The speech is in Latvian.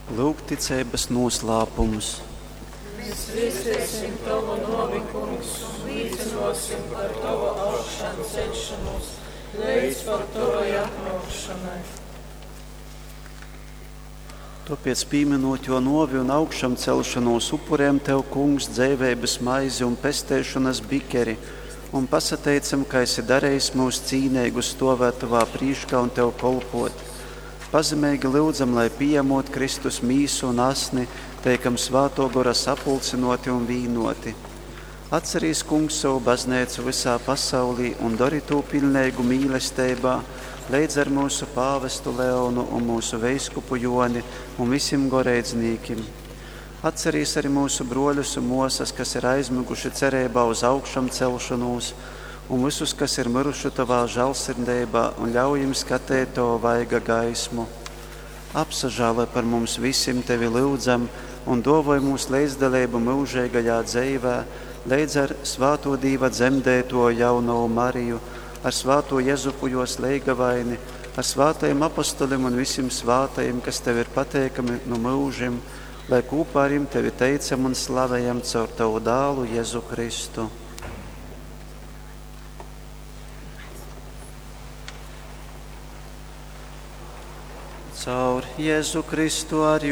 Lūgt ticības noslēpumus. Mēs viesiesim tavu novikungs un līdzinosim par tavu augšanu celšanos, līdz par tavu atnākšanai. Tāpēc pieminot jo novi un augšam celšanos upuriem tev, kungs, dzēvības maizi un pestēšanas bikeri, un pasateicam, ka esi darējis mūs cīnīgu stovēt tavā prīškā un tev kolpot. Pazemīgi lūdzam, lai pieņemot Kristus mīsu un asni, teikam svāto gora sapulcinoti un vīnoti. Atcerīs, kungs, savu baznīcu visā pasaulī un dari to pilnīgu mīlestībā, līdz ar mūsu pāvestu Leonu un mūsu veiskupu Joni un visiem goreidzniekiem. Atcerīs arī mūsu broļus un mosas, kas ir aizmiguši cerībā uz augšam celšanos, un visus, kas ir miruši tavā žēlsirdībā, un ļaujam skatīt to vaiga gaismu. Apsažālē par mums visiem tevi lūdzam un dāvāj mūsu līdzdalību mūžīgajā dzīvē, līdz ar svāto Dieva dzemdēto jauno Mariju, ar svāto Jezupu jos leigavaini, ar svātajiem apostoliem un visiem svātajiem, kas tev ir pateikami no mūžiem, lai kopā ar jums tevi teicam un slavējam caur tavu dālu Jezu Kristu. Caur Jezu Kristu ar